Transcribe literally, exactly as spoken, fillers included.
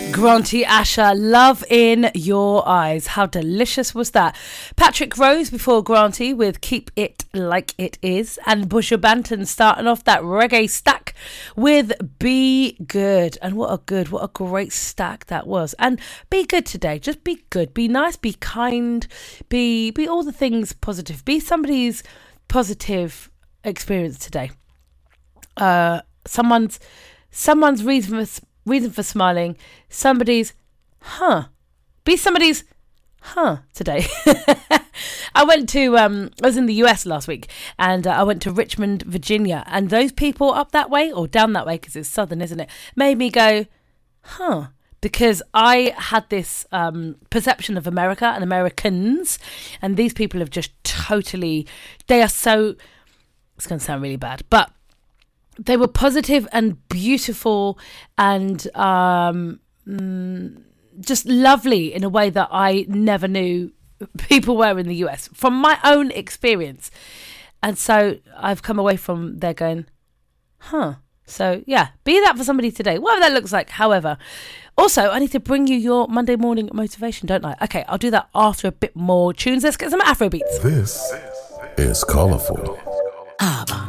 Granty Asher, Love in Your Eyes. How delicious was that? Patrick Rose before Granty with Keep It Like It Is. And Busher Banton starting off that reggae stack with Be Good. And what a good, what a great stack that was. And be good today. Just be good. Be nice, be kind, be, be all the things positive. Be somebody's positive experience today. Uh, someone's, someone's reason for... Reason for smiling, somebody's, huh. Be somebody's, huh, today. I went to, um, I was in the U S last week, and uh, I went to Richmond, Virginia, and those people up that way, or down that way, because it's southern, isn't it, made me go, huh. Because I had this um, perception of America and Americans, and these people have just totally, they are so, it's going to sound really bad, but they were positive and beautiful and um, mm, just lovely in a way that I never knew people were in the U S from my own experience. And so I've come away from there going, huh. So yeah, be that for somebody today, whatever that looks like. However, also I need to bring you your Monday morning motivation, don't I? Okay, I'll do that after a bit more tunes. Let's get some Afro beats. This is colourful. Ah.